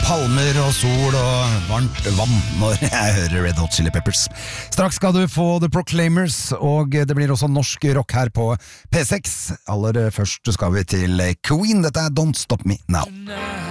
palmer og sol og varmt vann når jeg hører Red Hot Chili Peppers. Straks skal du få The Proclaimers, og det blir også norsk rock her på P6. Aller først skal vi til Queen. Dette er Don't Stop Me Now.